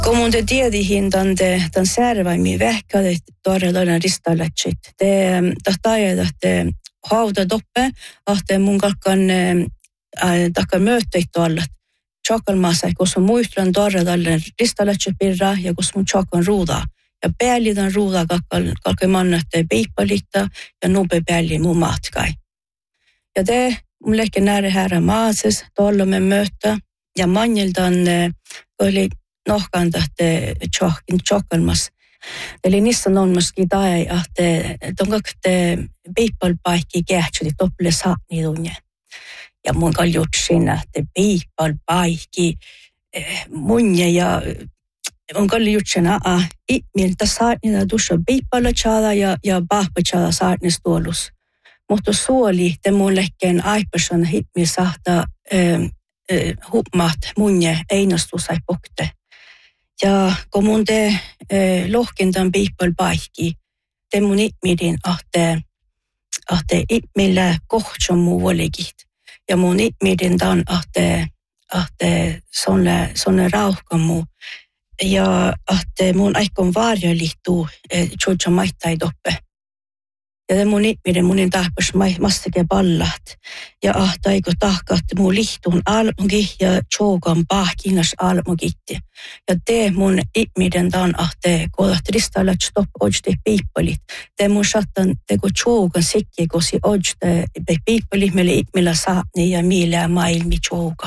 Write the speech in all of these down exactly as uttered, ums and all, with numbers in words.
Kun te tiedihin tante tan särvaimi vähkädet torrelana ristallatsit. Te tahtaajat, että hauda doppe, että mun kakkan takkan möötteit tuollat. Chokalmaassa, koska muistran torrelana ristallatsit pirra ja koska mun chokon ruudaa. Ja päällitan ruudaa kalkai mannatte peippalitta ja nube päälli mun matkai. Ja te mun lehken näre härä maases, tuolla me mööttä ja manjeltan oli nohkan tahte chokin chokalmas. Eli niissä on myöskin tai, että tonkakte peippalpaikki kähtseli toppele saatni tunne. Ja mun kaljut siinä, että peippalpaikki munje ja mun kaljut siinä, että ihmiltä saatni tuossa peippalachada ja, ja pahpachada saatni stuolus. Mutta suoli te mun lehken aipasan hitmi sahta hupmat munje einastusai pokte. Ja kun mun te äh, lohkintan piippal paikki, te mun ihmidin, että ahte ihmillä kohtson muu olikit. Ja mun ihmidin tan, ahte, ahte sonne, sonne rauhkan muu. Ja ahte mun aikon varjalittuu, äh, tjodja maittai doppe. Ja te mun ihmiden munin tahpas mastake pallat. Ja ahtaiko tahkat muu lihtuun almuki ja tjoukan pahkinas almukitti. Ja te mun ihmiden tan ahte kodat ristallat stopp ojte piippalit. Te mun sattan teko tjoukan sikki kosi ojte piippalit meille ihmillä saatni ja miilää maailmi tjouka.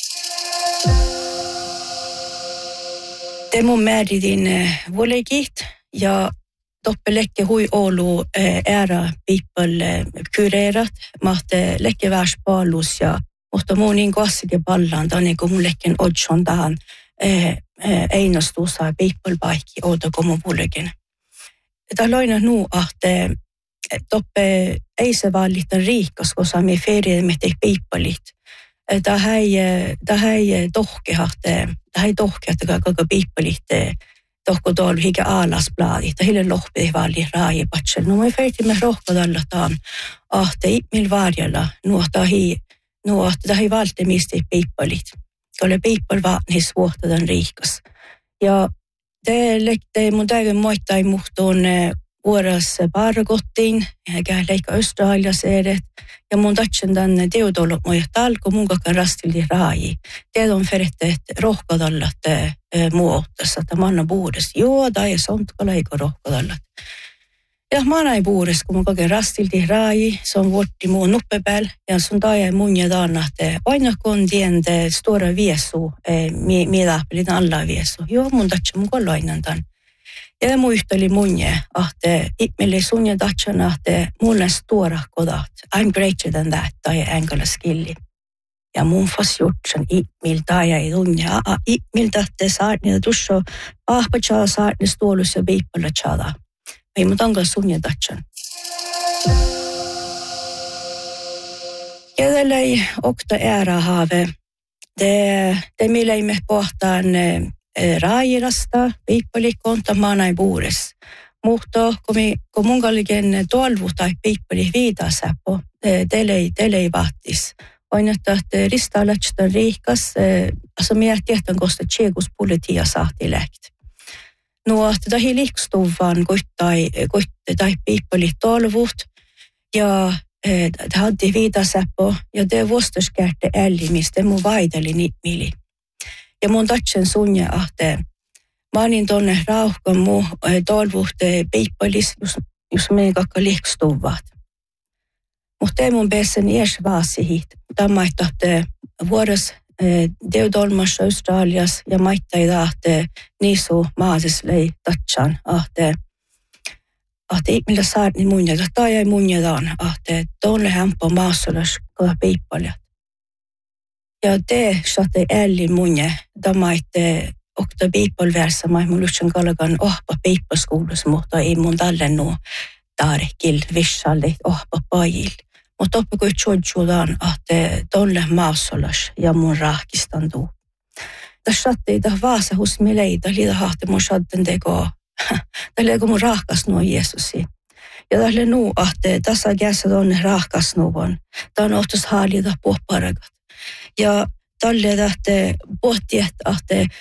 Te mun määritin volegit ja toppe lekke hui olu ära piippal kyreerat, mahte lekke värs palus ja mutta muu niin kossike pallaan, ta niin kuin mun lekken odson tähän einastuussa piippal paikki outo kuin mun puolikin. Ta loina nuu, että toppe ei se valitta riikas, koska me ferie me tei piippalit. Ta hei, ta hei tohkehahte, ta hei tohkehahte kaka piippalit tohko tuolla hikä alasplaadi, ta hille lohpi valli raajipatsel. No me feitimme rohkodalla taan ahte ihmil varjalla, nuohtaa hi, nuohtaa hi valtemisti piippalit. Tuolle piippal vaatnis vuohtadan riikas. Ja te lekte mun täyden moittai muhtuun vuoras pargottiin, eikä leikka Australias edet. Ja mun tatsen tänne teodollut moja talko mun kakkan rastilti raaji. Teet on feritteet rohkodallat muottassa, että manna puudes. Joo, tai ja sontka leiko rohkodallat. Ja manna ei puudes, kun mun kakkan rastilti raaji, se on vuotti muun nuppepääl. Ja sun taia mun ja taanna, että aina kun tiente stora viesu, mitä pelin alla viesu. Joo, mun tatsen mun kolloinan tämän. Ja muisteli munje, että ihmille sunja tatsana, että mulle stora kodat. I'm greater than that, tai engala skilli. Ja mun fas jutsen ihmiltä ja ei tunja. Ihmiltä, että saatni tuossa ahpachaa saatni stuolus ja piippalla tjada. Ei mut onko sunja tatsan. Ja tällei okta ära haave. Det, det millä ei me pohtaan raajirasta, piippalikonta maanai puures. Mutta kun mun kalliken tolvu tai piippali viitasäppo, teille ei vahtis. Aina, että ristaalatsutan riikas, asa miettiä, että kosta tjekuspolitia saati lähti. No, että tähi liikstuvaan koittai, koittai piippali tolvut, ja det hade viitasäppo, ja det vuostuskäärte ällimistä mun vaidali niitmili. Ja mun tatsen sunja, että mä anin tonne rauhkan muu tolvuhte piippalis, jos meidän kakka liikstuvat. Mutta ei mun pääsen ees vaasi hit. Tämä että vuodas teodolmas Australias ja maittai tahte niisu maaseslei tatsan, että että ihmillä saat niin munjata, tai ei munjataan, että tonne hämpö maassolas koha piippalijat. Ja te saatte älli munje, tämä että okta piippalversa, mä mun lyhtsän kallakan ohpa piippaskuulus, mutta ei mun talle nuo tarkil vissalle ohpa pajil. Mutta oppi kuin tjodjudan, että tonne maassolas ja mun rahkistan tuu. Tässä saatte tähän vaasa hus mileitä, liitä hahte mun saatten tekoa. Tälle kun mun rahkas nuo Jeesusi. Ja tälle nuu, että tässä kässä tonne rahkas nuon. Tämä on ohtus haalita puhparakat. Ja tälle tähte pohti, että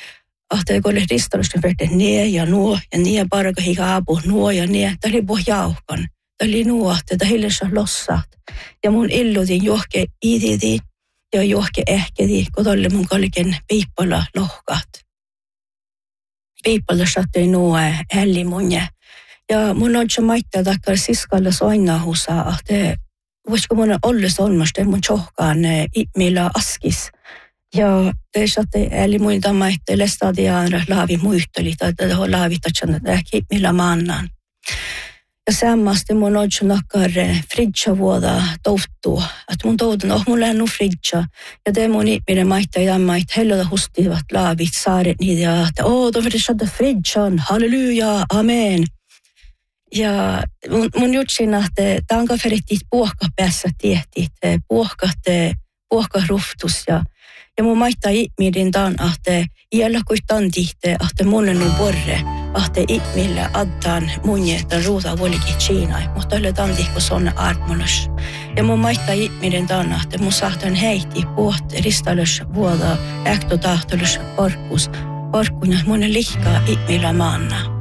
ahte kolle ristalusten verte nie ja nuo ja nie parka higa apu nuo ja nie. Tämä oli pohjauhkan. Tämä oli nuohte, tämä hiljassa lossat. Ja mun illutin johke iditi ja johke ehkedi, kun tolle mun kalken piippala lohkat. Piippala sattui nuo hälli munje. Ja mun on se maittaa takkar siskalla soinnahusa, ahte voisiko mun ollis olmasta mun tjohkaan millä askis. Ja det satte eli muilta maittaa lestadiaanra laavi muisteli, tai laavi tatsan millä mannan. Ja sammasti mun on se nakkar fridja vuoda touttua, että mun toutan, oh mulla on nu fridja. Ja det mun ihminen maittaa ja maittaa helloda hustivat laavit saaret niitä, ja että oh, de vill sätta fridjan, halleluja, amen. Ja mun, mun jutsin, että tanka ferittit puhka päässä tiettit, puhkat, puhka ruhtus ja ja mun maittaa ihminen tämän, että iällä kuitenkin tihte, että mun on borre, että ihmille addan munjetan ruuta vuolikin Kiinaan, mutta tällä tämän tihko sonna artmolus. Ja mun maittaa ihminen tämän, että mun saatan heiti puhut ristalus vuoda äktotahtelus parkkus, parkkuna mun lihkaa ihmillä maanna.